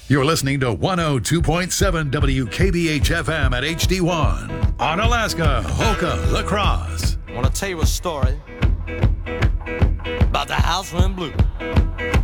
You're listening to 102.7 WKBH-FM at HD1 on Alaska, Hoka, La Crosse. I want to tell you a story about the house went blue.